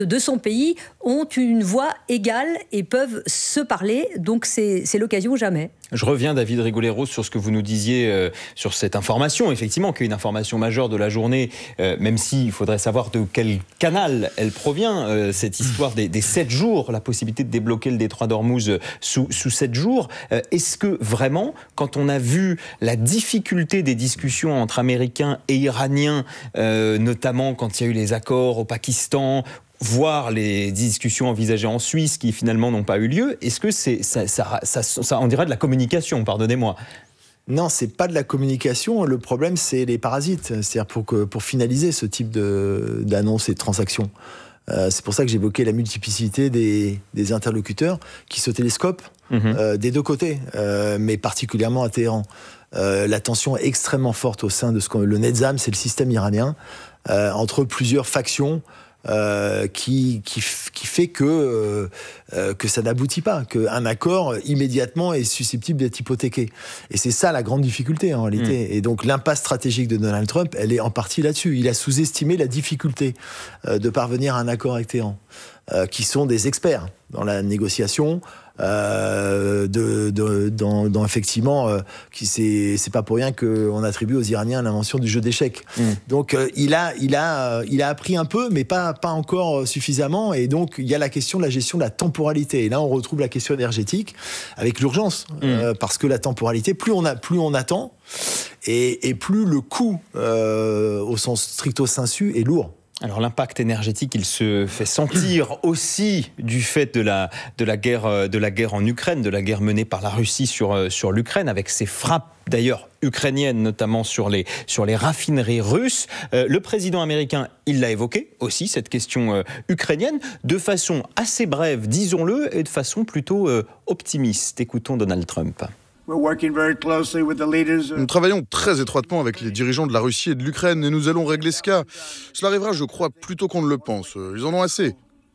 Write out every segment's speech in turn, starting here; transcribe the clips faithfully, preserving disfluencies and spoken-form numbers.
Je reviens, David Rigolero, sur ce que vous nous disiez euh, sur cette information, effectivement, qui est une information majeure de la journée, euh, même s'il faudrait savoir de quel canal elle provient, euh, cette histoire des, des sept jours, la possibilité de débloquer le détroit d'Ormuz sous, sous sept jours. Euh, est-ce que vraiment, quand on a vu la difficulté des discussions entre Américains et Iraniens, euh, notamment quand il y a eu les accords au Pakistan, voire les discussions envisagées en Suisse qui finalement n'ont pas eu lieu, est-ce que c'est, ça, ça, ça, ça, on dirait de la communication, pardonnez-moi? Non, c'est pas de la communication. Le problème, c'est les parasites. C'est-à-dire pour, que, pour finaliser ce type de, d'annonces et de transactions. Euh, c'est pour ça que j'évoquais la multiplicité des, des interlocuteurs qui se télescopent mmh. euh, des deux côtés, euh, mais particulièrement à Téhéran. Euh, la tension est extrêmement forte au sein de ce qu'on... Le Netzam, c'est le système iranien, euh, entre plusieurs factions. Euh, qui, qui, qui fait que, euh, euh, que ça n'aboutit pas, qu'un accord immédiatement est susceptible d'être hypothéqué. Et c'est ça la grande difficulté en réalité. Mmh. Et donc l'impasse stratégique de Donald Trump, elle est en partie là-dessus. Il a sous-estimé la difficulté euh, de parvenir à un accord avec Téhéran, euh, qui sont des experts dans la négociation. Euh, de, de, dans, dans effectivement, euh, qui c'est, c'est pas pour rien qu'on attribue aux Iraniens l'invention du jeu d'échecs. Mmh. Donc euh, il a, il a, euh, il a appris un peu, mais pas, pas encore suffisamment. Et donc il y a la question de la gestion de la temporalité. Et là on retrouve la question énergétique avec l'urgence, mmh. euh, parce que la temporalité, plus on a, plus on attend, et, et plus le coût, euh, au sens stricto sensu, est lourd. Alors l'impact énergétique, il se fait sentir aussi du fait de la, de la guerre, de la guerre en Ukraine, de la guerre menée par la Russie sur, sur l'Ukraine, avec ses frappes d'ailleurs ukrainiennes, notamment sur les, sur les raffineries russes. Euh, le président américain, il l'a évoqué aussi, cette question euh, ukrainienne, de façon assez brève, disons-le, et de façon plutôt euh, optimiste. Écoutons Donald Trump. Nous travaillons très étroitement avec les dirigeants de la Russie et de l'Ukraine et nous allons régler ce cas. Cela arrivera, je crois, plus tôt qu'on ne le pense. Ils en ont assez.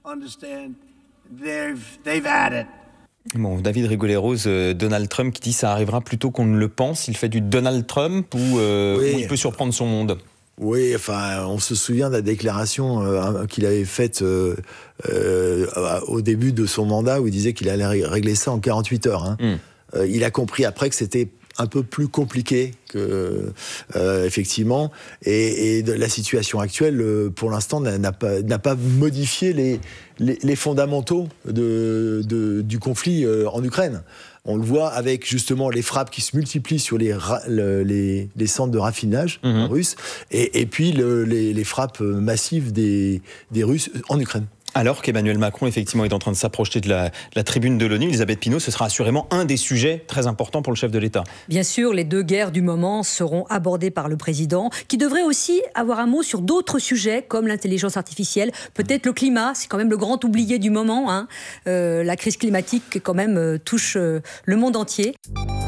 Bon, David Rigolero, euh, Donald Trump qui dit ça arrivera plus tôt qu'on ne le pense. Il fait du Donald Trump ou, euh, oui. ou il peut surprendre son monde? Oui, enfin, on se souvient de la déclaration euh, qu'il avait faite euh, euh, au début de son mandat où il disait qu'il allait régler ça en quarante-huit heures. Hein. Mm. Euh, il a compris après que c'était un peu plus compliqué que euh, effectivement, et, et de la situation actuelle, euh, pour l'instant, n'a, n'a, pas, n'a pas modifié les, les, les fondamentaux de, de, du conflit euh, en Ukraine. On le voit avec justement les frappes qui se multiplient sur les, ra- le, les, les centres de raffinage mmh. russes, et, et puis le, les, les frappes massives des, des Russes en Ukraine. Alors qu'Emmanuel Macron, effectivement, est en train de s'approcher de la, de la tribune de l'ONU, Elisabeth Pinault, ce sera assurément un des sujets très importants pour le chef de l'État. Bien sûr, les deux guerres du moment seront abordées par le président, qui devrait aussi avoir un mot sur d'autres sujets, comme l'intelligence artificielle, peut-être le climat, c'est quand même le grand oublié du moment. Hein. Euh, la crise climatique, quand même, euh, touche euh, le monde entier.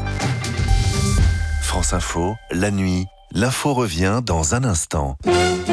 France Info, la nuit, l'info revient dans un instant.